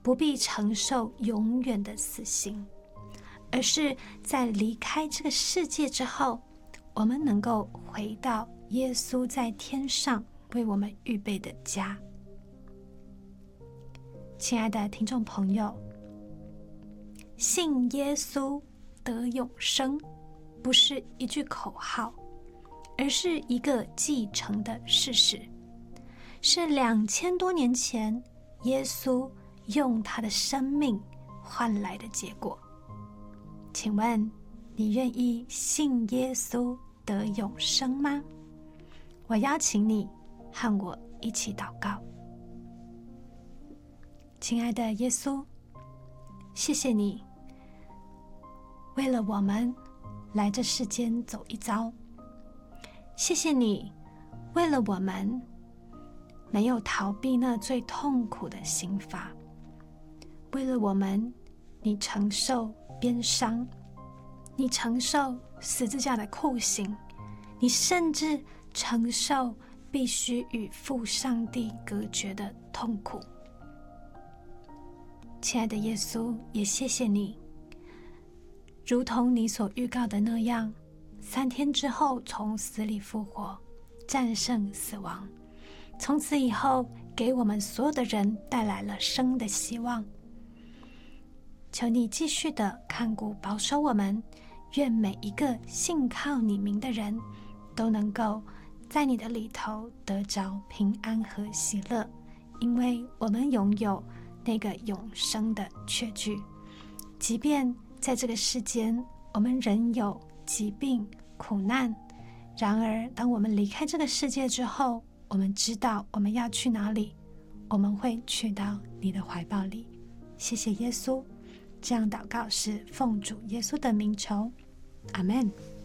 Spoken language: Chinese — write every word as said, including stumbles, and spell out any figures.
不必承受永远的死刑，而是在离开这个世界之后，我们能够回到耶稣在天上为我们预备的家。亲爱的听众朋友，信耶稣得永生，不是一句口号，而是一个继承的事实，是两千多年前耶稣用他的生命换来的结果。请问你愿意信耶稣得永生吗？我邀请你和我一起祷告。亲爱的耶稣，谢谢你为了我们来这世间走一遭，谢谢你为了我们没有逃避那最痛苦的刑罚，为了我们你承受鞭伤，你承受十字架的酷刑，你甚至承受必须与父上帝隔绝的痛苦。亲爱的耶稣，也谢谢你，如同你所预告的那样，三天之后从死里复活，战胜死亡，从此以后给我们所有的人带来了生的希望。求你继续的看顾保守我们，愿每一个信靠你名的人都能够在你的里头得着平安和喜乐，因为我们拥有那个永生的确据。即便在这个世间我们仍有疾病苦难，然而当我们离开这个世界之后，我们知道我们要去哪里，我们会去到你的怀抱里。谢谢耶稣，这样祷告是奉主耶稣的名求，阿们。